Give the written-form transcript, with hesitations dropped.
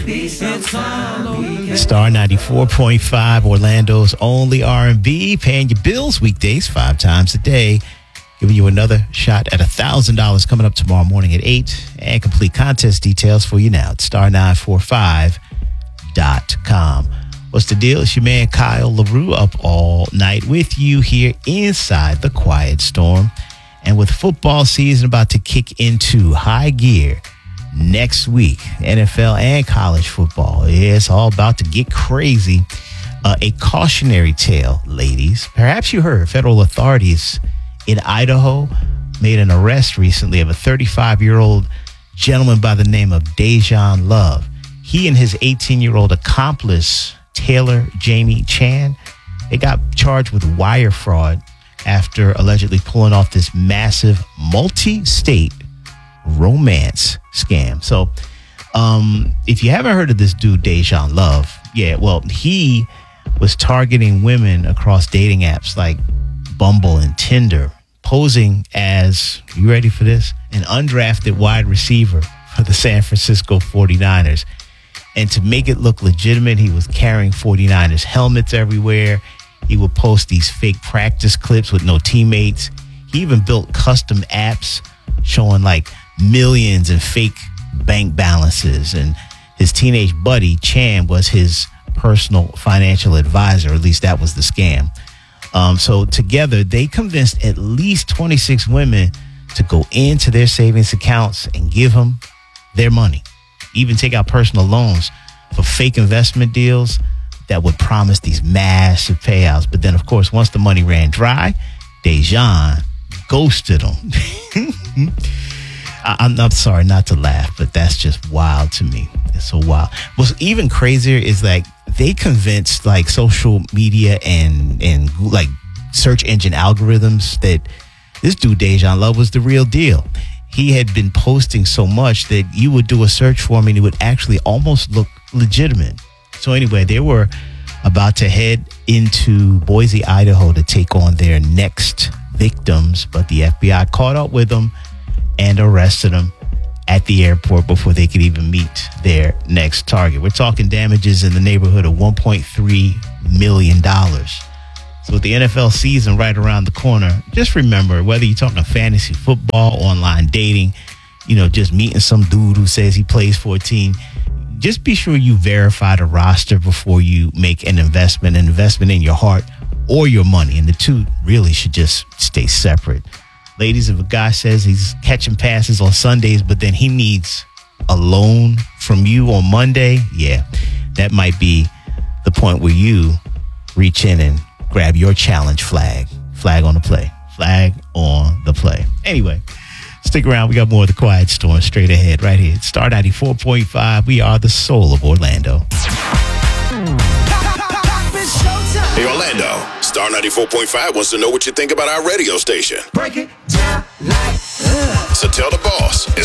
Star 94.5, Orlando's only R&B, paying your bills weekdays 5 times a day. Giving you another shot at $1,000 coming up tomorrow morning at 8. And complete contest details for you now at star945.com. What's the deal? It's your man Kyle LaRue up all night with you here inside the Quiet Storm. And with football season about to kick into high gear next week, NFL and college football, yeah, it's all about to get crazy. A cautionary tale, ladies. Perhaps you heard federal authorities in Idaho made an arrest recently of a 35-year-old gentleman by the name of Dejan Love. He and his 18-year-old accomplice, Taylor Jamie Chan, they got charged with wire fraud after allegedly pulling off this massive multi-state romance scam. So if you haven't heard of this dude, Dejan Love, he was targeting women across dating apps like Bumble and Tinder, posing as, you ready for this, an undrafted wide receiver for the San Francisco 49ers. And to make it look legitimate, he was carrying 49ers helmets everywhere. He would post these fake practice clips with no teammates. He even built custom apps showing like millions in fake bank balances. And his teenage buddy, Chan, was his personal financial advisor. At least that was the scam. So together, they convinced at least 26 women to go into their savings accounts and give them their money. Even take out personal loans for fake investment deals that would promise these massive payouts. But then, of course, once the money ran dry, Dejan ghosted them. I'm sorry not to laugh, but that's just wild to me. It's so wild. What's even crazier is like they convinced like social media and like search engine algorithms that this dude Dejan Love was the real deal. He had been posting so much that you would do a search for him and it would actually almost look legitimate. So anyway, they were about to head into Boise, Idaho to take on their next victims, but the FBI caught up with them and arrested them at the airport before they could even meet their next target. We're talking damages in the neighborhood of $1.3 million. So with the NFL season right around the corner, just remember, whether you're talking fantasy football, online dating, just meeting some dude who says he plays for a team, just be sure you verify the roster before you make an investment in your heart or your money. And the two really should just stay separate. Ladies, if a guy says he's catching passes on Sundays, but then he needs a loan from you on Monday, that might be the point where you reach in and grab your challenge flag. Flag on the play. Flag on the play. Anyway, stick around. We got more of the Quiet Storm straight ahead right here. Star 94.5. We are the soul of Orlando. Hey, Orlando. Star 94.5 wants to know what you think about our radio station. Break it down like So tell the boss.